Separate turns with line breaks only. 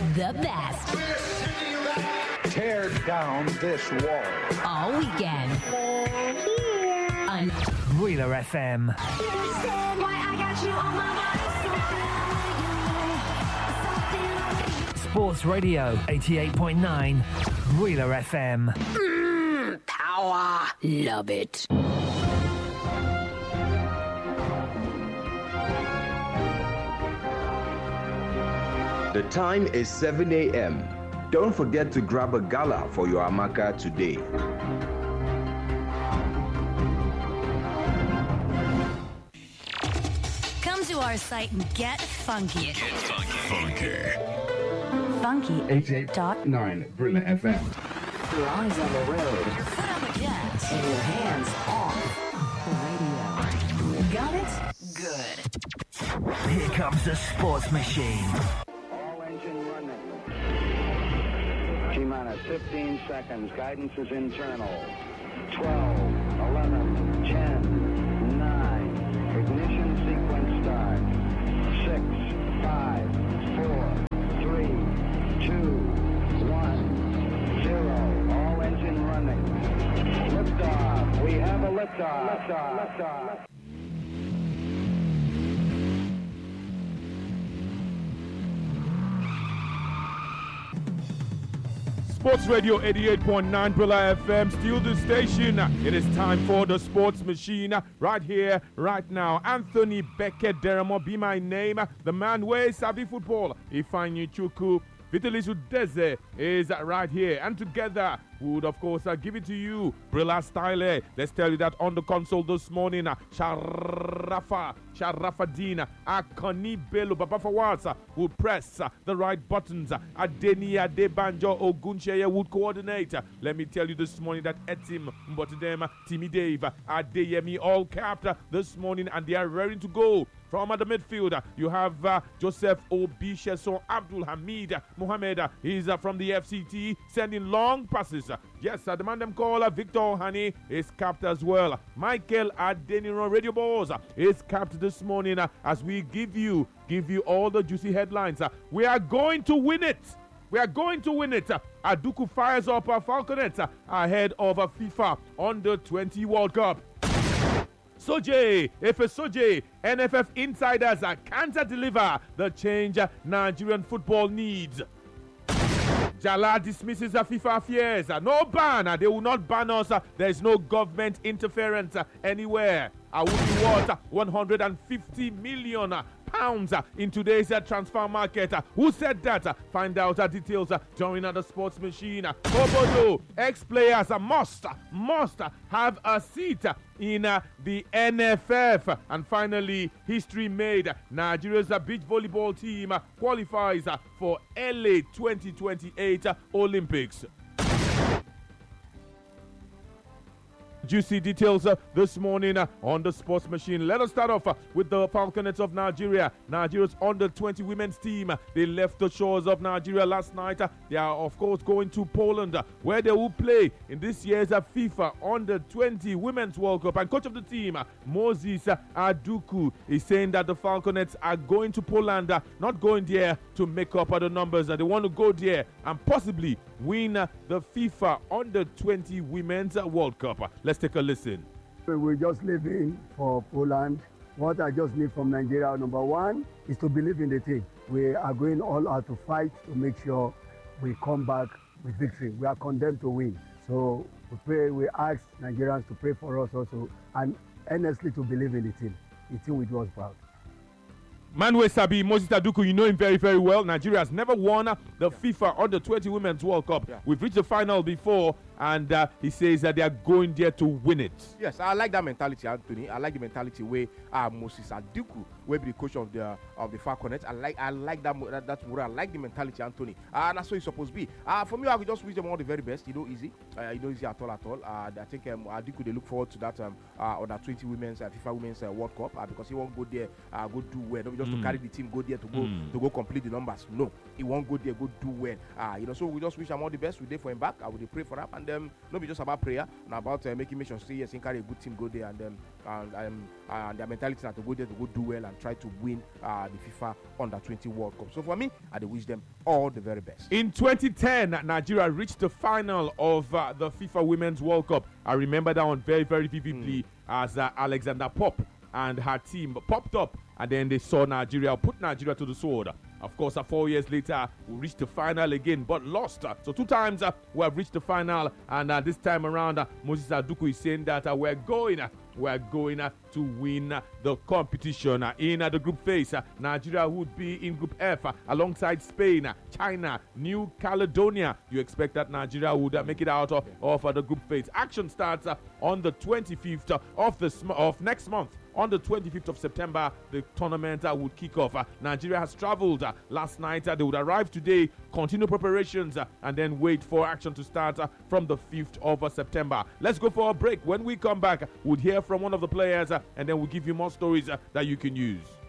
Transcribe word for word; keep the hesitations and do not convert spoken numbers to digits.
the best.
Tear down this wall.
All weekend. On
Wheeler F M.
Why I got you on my mind.
Sports Radio eighty-eight point nine. Wheeler F M.
Mm, power. Love it.
The time is seven a.m. Don't forget to grab a gala for your amaka today.
Come to our site and get funky.
Get funky. Funky.
Funky.
eighty-eight point nine Brilla F M.
Your eyes on the road.
Put on the gas.
And your hands off the radio. Got it? Good.
Here comes the sports machine.
All engine running. T-minus fifteen seconds. Guidance is internal. twelve, eleven, ten, nine. Ignition sequence start. six, five, four, three, two, one, zero. All engine running. Liftoff. We have a liftoff. Liftoff. Liftoff.
Sports Radio eighty-eight point nine Brilla F M, still the station. It is time for the sports machine right here, right now. Anthony Beckett Deramo be my name. The man wears Sabi football. Ifeanyi Chukwu. Vitalisu Deze is right here. And together, we would, of course, uh, give it to you. Brilla Style. Let's tell you that on the console this morning, uh, Sharafa, Sharafadin, Akoni Bello, Baba Fawaz uh, would press uh, the right buttons. Uh, Adeni Adebanjo Oguncheye would coordinate. Uh, let me tell you this morning that Etim Mbotidem, Timmy Dave, uh, Adeyemi all capped uh, this morning, and they are ready to go. From uh, the midfield, uh, you have uh, Joseph Obisheso Abdul Hamid uh, Mohamed. Uh, he's uh, from the F C T, sending long passes. Uh, yes, uh, the man them call uh, Victor Hani is capped as well. Michael Adeniro Radio Balls uh, is capped this morning uh, as we give you give you all the juicy headlines. Uh, we are going to win it. We are going to win it. Uh, Aduku fires up uh, Falconets uh, ahead of uh, FIFA Under twenty World Cup. Soje, if a Soje, N F F insiders uh, can't deliver the change uh, Nigerian football needs. Jala dismisses uh, FIFA affairs. Uh, no ban. Uh, they will not ban us. Uh, there is no government interference uh, anywhere. I will be worth uh, one hundred fifty million uh, pounds uh, in today's uh, transfer market. Uh, who said that? Uh, find out uh, details uh, during uh, the sports machine. Uh, Obodo, ex-players uh, must, uh, must uh, have a seat uh, in uh, the N F F. And finally, history made. Nigeria's uh, beach volleyball team uh, qualifies uh, for L A twenty twenty-eight uh, Olympics. Juicy details uh, this morning uh, on the sports machine. Let us start off uh, with the Falconets of Nigeria. Nigeria's under twenty women's team. Uh, they left the shores of Nigeria last night. Uh, they are, of course, going to Poland, uh, where they will play in this year's uh, FIFA Under twenty Women's World Cup. And coach of the team, uh, Moses uh, Aduku, is saying that the Falconets are going to Poland, uh, not going there to make up other numbers. Uh, they want to go there and possibly win uh, the FIFA Under twenty Women's uh, World Cup. Uh, let's take a listen.
We're just living for Poland. What I just need from Nigeria, number one, is to believe in the team. We are going all out to fight to make sure we come back with victory. We are condemned to win. So we pray, we ask Nigerians to pray for us also, and earnestly to believe in the team. The team will do us proud.
Manuel Sabi, Moses Aduku, you know him very, very well. Nigeria has never won uh, the yeah. FIFA Under twenty Women's World Cup. Yeah. We've reached the final before, and uh, he says that they are going there to win it.
Yes, I like that mentality, Anthony. I like the mentality where uh, Moses Aduku will be the coach of the of the Falconets. I like I like that that, that I like the mentality, Anthony. Uh, and that's what it's supposed to be. Uh, for me, I could just wish them all the very best. You know, easy. Uh, you know, easy at all, at all. Uh, I think um, Aduku, they look forward to that um, uh, Under twenty Women's uh, FIFA Women's uh, World Cup uh, because he won't go there, uh, go do well. Not just mm. to carry the team, go there to go mm. to go complete the numbers. No, he won't go there, go do well. Uh, you know, so we just wish him all the best. We there for him back. I would pray for him and. um, not be just about prayer, and about uh, making sure say yes, carry a good team go there, and um, and, um, and their mentality na to go there to go do well and try to win uh, the FIFA Under twenty World Cup. So for me, I do wish them all the very best.
In twenty ten, Nigeria reached the final of uh, the FIFA Women's World Cup. I remember that one very, very vividly mm. as uh, Alexander Popp and her team popped up, and then they saw Nigeria, put Nigeria to the sword. Of course, uh, four years later, we reached the final again, but lost. Uh, so two times uh, we have reached the final, and uh, this time around, uh, Moses Aduku is saying that uh, we're going, uh, we're going uh, to win uh, the competition. Uh, in uh, the group phase, uh, Nigeria would be in Group F uh, alongside Spain, uh, China, New Caledonia. You expect that Nigeria would uh, make it out uh, of uh, the group phase. Action starts uh, on the twenty-fifth uh, of the sm- of next month. On the twenty-fifth of September, the tournament uh, would kick off. Uh, Nigeria has traveled uh, last night. Uh, they would arrive today, continue preparations, uh, and then wait for action to start uh, from the fifth of uh, September. Let's go for a break. When we come back, we'll hear from one of the players, uh, and then we'll give you more stories uh, that you can use.